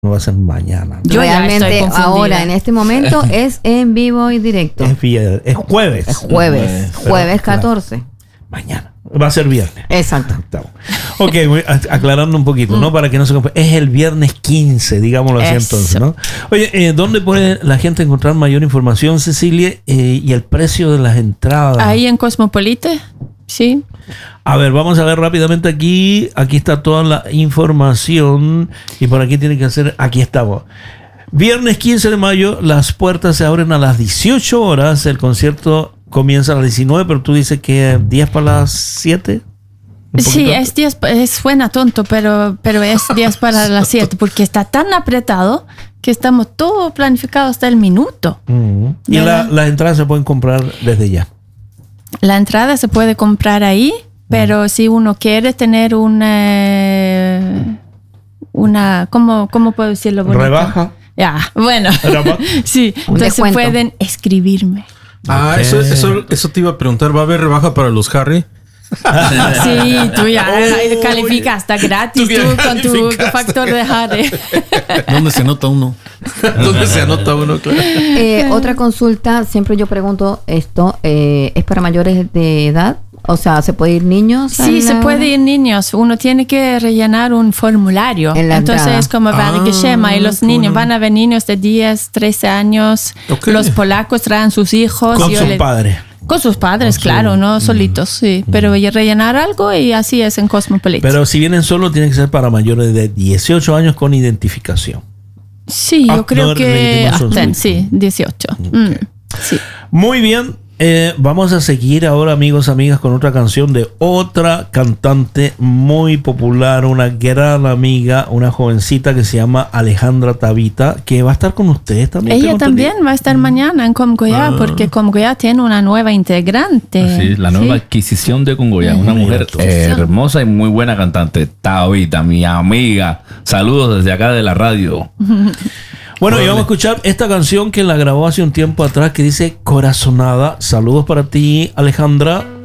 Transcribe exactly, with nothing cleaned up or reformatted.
No va a ser mañana. Yo realmente ahora, en este momento, es en vivo y directo. Es, viernes, es jueves. Es jueves. Jueves, jueves catorce. Claro, mañana. Va a ser viernes. Exacto. Ok, aclarando un poquito, ¿no? Para que no se confunda. Es el viernes quince, digámoslo así. Eso. Entonces, ¿no? Oye, eh, ¿dónde puede la gente encontrar mayor información, Cecilia? Eh, y el precio de las entradas. Ahí en Cosmopolite, sí. A ver, vamos a ver rápidamente aquí. Aquí está toda la información. Y por aquí tiene que hacer. Aquí estamos. Viernes quince de mayo, las puertas se abren a las dieciocho horas. El concierto comienza a las diecinueve, pero tú dices que diez para las siete. Sí, es diez, es, suena tonto, pero, pero es diez para las siete, porque está tan apretado que estamos todo planificado hasta el minuto. Uh-huh. Y la, las entradas se pueden comprar desde ya. La entrada se puede comprar ahí, pero uh-huh. si uno quiere tener una, una ¿cómo, cómo puedo decirlo bonito? Rebaja. Ya, bueno, sí, entonces pueden escribirme. Ah, okay. eso, eso, eso te iba a preguntar. ¿Va a haber rebaja para los Harry? Sí, tú ya oh, calificas, está gratis tú, tú con tu factor de Harry. ¿Dónde se anota uno? ¿Dónde se anota uno? Claro. Eh, otra consulta, siempre yo pregunto esto, eh, ¿es para mayores de edad? O sea, ¿se puede ir niños? Sí, la... se puede ir niños. Uno tiene que rellenar un formulario. Entonces entrada. Es como Varigeshema. Ah, y los niños, van a ver niños de diez, trece años. Okay. Los polacos traen sus hijos. Con sus les... padres. Con sus padres, con claro, su... no solitos, sí. Mm. Pero rellenar algo y así es en Cosmopolitan. Pero si vienen solo, tiene que ser para mayores de dieciocho años con identificación. Sí, ah, yo creo no, que hasta, sí, dieciocho. Okay. Mm, sí. Muy bien. Eh, vamos a seguir ahora, amigos, amigas, con otra canción de otra cantante muy popular, una gran amiga, una jovencita que se llama Alejandra Tabita, que va a estar con ustedes también. Ella también va a estar mm. mañana en Congoyá, ah. porque Congoyá tiene una nueva integrante. Sí, la nueva ¿sí? adquisición de Congoyá, una mujer eh, hermosa y muy buena cantante, Tabita, mi amiga. Saludos desde acá de la radio. Bueno, y vamos a escuchar esta canción que la grabó hace un tiempo atrás que dice Corazonada. Saludos para ti, Alejandra.